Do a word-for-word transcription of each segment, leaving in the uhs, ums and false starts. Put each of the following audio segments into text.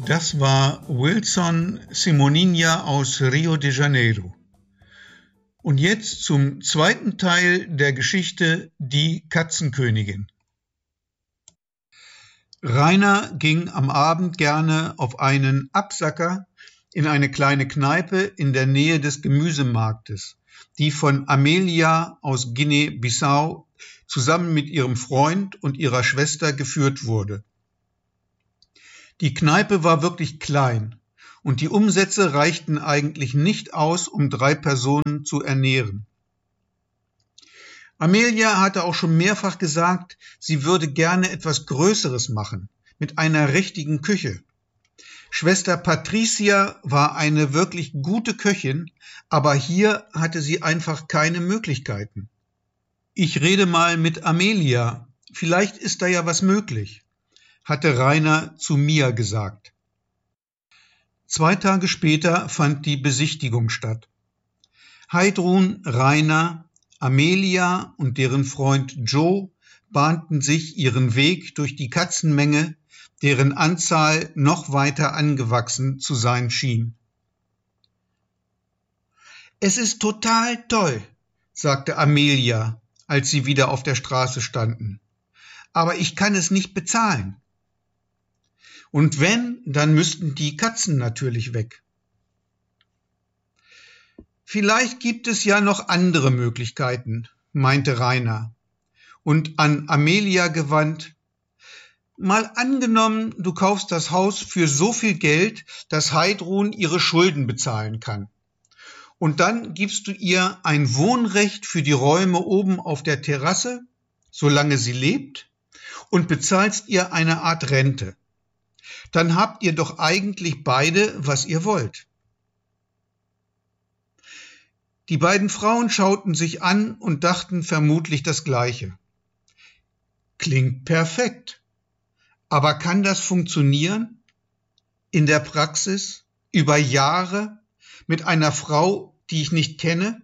Das war Wilson Simoninha aus Rio de Janeiro. Und jetzt zum zweiten Teil der Geschichte Die Katzenkönigin. Rainer ging am Abend gerne auf einen Absacker in eine kleine Kneipe in der Nähe des Gemüsemarktes, die von Amelia aus Guinea-Bissau zusammen mit ihrem Freund und ihrer Schwester geführt wurde. Die Kneipe war wirklich klein und die Umsätze reichten eigentlich nicht aus, um drei Personen zu ernähren. Amelia hatte auch schon mehrfach gesagt, sie würde gerne etwas Größeres machen, mit einer richtigen Küche. Schwester Patricia war eine wirklich gute Köchin, aber hier hatte sie einfach keine Möglichkeiten. Ich rede mal mit Amelia, vielleicht ist da ja was möglich, hatte Rainer zu Mia gesagt. Zwei Tage später fand die Besichtigung statt. Heidrun, Rainer, Amelia und deren Freund Joe bahnten sich ihren Weg durch die Katzenmenge, deren Anzahl noch weiter angewachsen zu sein schien. »Es ist total toll«, sagte Amelia, als sie wieder auf der Straße standen. »Aber ich kann es nicht bezahlen.« Und wenn, dann müssten die Katzen natürlich weg. »Vielleicht gibt es ja noch andere Möglichkeiten«, meinte Rainer. Und an Amelia gewandt, »Mal angenommen, du kaufst das Haus für so viel Geld, dass Heidrun ihre Schulden bezahlen kann. Und dann gibst du ihr ein Wohnrecht für die Räume oben auf der Terrasse, solange sie lebt, und bezahlst ihr eine Art Rente. Dann habt ihr doch eigentlich beide, was ihr wollt.« Die beiden Frauen schauten sich an und dachten vermutlich das Gleiche. Klingt perfekt. Aber kann das funktionieren? In der Praxis? Über Jahre? Mit einer Frau, die ich nicht kenne?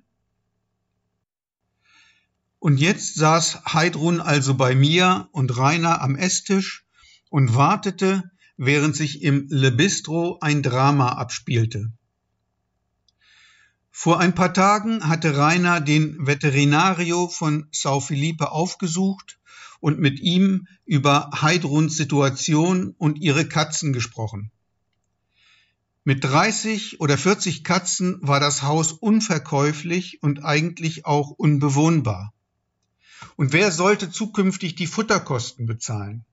Und jetzt saß Heidrun also bei mir und Rainer am Esstisch und wartete, während sich im Le Bistro ein Drama abspielte. Vor ein paar Tagen hatte Rainer den Veterinario von São Felipe aufgesucht und mit ihm über Heidruns Situation und ihre Katzen gesprochen. Mit dreißig oder vierzig Katzen war das Haus unverkäuflich und eigentlich auch unbewohnbar. Und wer sollte zukünftig die Futterkosten bezahlen?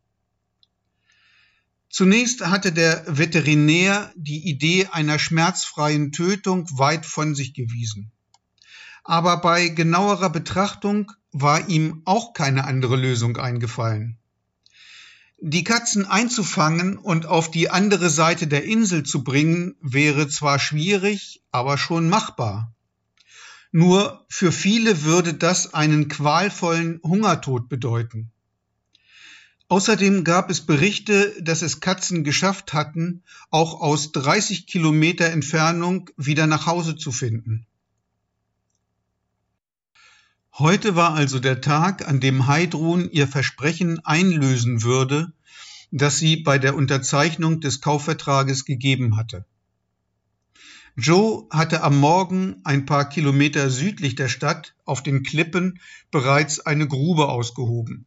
Zunächst hatte der Veterinär die Idee einer schmerzfreien Tötung weit von sich gewiesen. Aber bei genauerer Betrachtung war ihm auch keine andere Lösung eingefallen. Die Katzen einzufangen und auf die andere Seite der Insel zu bringen, wäre zwar schwierig, aber schon machbar. Nur für viele würde das einen qualvollen Hungertod bedeuten. Außerdem gab es Berichte, dass es Katzen geschafft hatten, auch aus dreißig Kilometer Entfernung wieder nach Hause zu finden. Heute war also der Tag, an dem Heidrun ihr Versprechen einlösen würde, das sie bei der Unterzeichnung des Kaufvertrages gegeben hatte. Joe hatte am Morgen ein paar Kilometer südlich der Stadt auf den Klippen bereits eine Grube ausgehoben.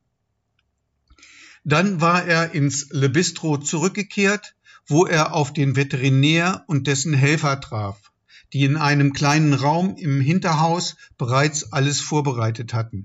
Dann war er ins Le Bistro zurückgekehrt, wo er auf den Veterinär und dessen Helfer traf, die in einem kleinen Raum im Hinterhaus bereits alles vorbereitet hatten.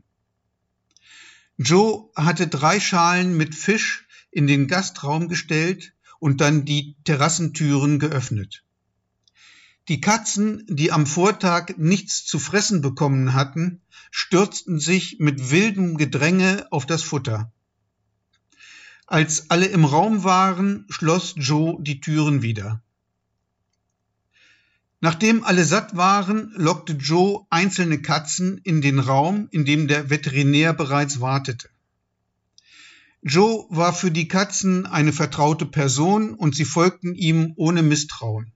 Joe hatte drei Schalen mit Fisch in den Gastraum gestellt und dann die Terrassentüren geöffnet. Die Katzen, die am Vortag nichts zu fressen bekommen hatten, stürzten sich mit wildem Gedränge auf das Futter. Als alle im Raum waren, schloss Joe die Türen wieder. Nachdem alle satt waren, lockte Joe einzelne Katzen in den Raum, in dem der Veterinär bereits wartete. Joe war für die Katzen eine vertraute Person und sie folgten ihm ohne Misstrauen.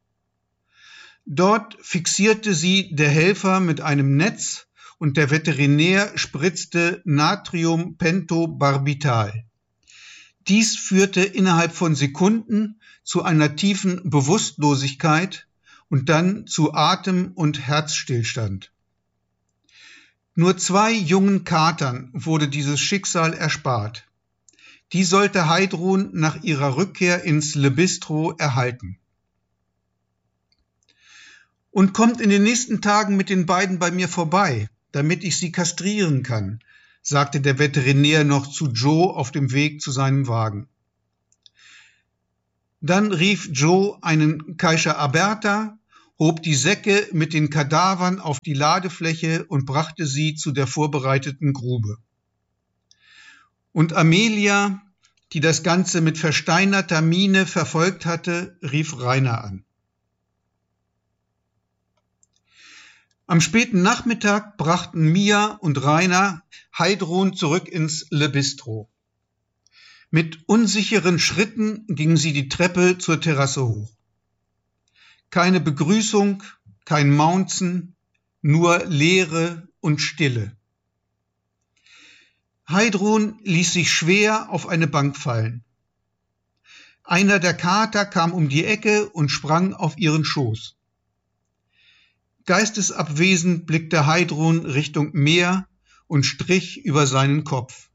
Dort fixierte sie der Helfer mit einem Netz und der Veterinär spritzte Natriumpentobarbital. Dies führte innerhalb von Sekunden zu einer tiefen Bewusstlosigkeit und dann zu Atem- und Herzstillstand. Nur zwei jungen Katern wurde dieses Schicksal erspart. Die sollte Heidrun nach ihrer Rückkehr ins Le Bistro erhalten. Und kommt in den nächsten Tagen mit den beiden bei mir vorbei, damit ich sie kastrieren kann, sagte der Veterinär noch zu Joe auf dem Weg zu seinem Wagen. Dann rief Joe einen Kaiser Alberta, hob die Säcke mit den Kadavern auf die Ladefläche und brachte sie zu der vorbereiteten Grube. Und Amelia, die das Ganze mit versteinerter Miene verfolgt hatte, rief Rainer an. Am späten Nachmittag brachten Mia und Rainer Heidrun zurück ins Le Bistro. Mit unsicheren Schritten gingen sie die Treppe zur Terrasse hoch. Keine Begrüßung, kein Maunzen, nur Leere und Stille. Heidrun ließ sich schwer auf eine Bank fallen. Einer der Kater kam um die Ecke und sprang auf ihren Schoß. Geistesabwesend blickte Heidrun Richtung Meer und strich über seinen Kopf.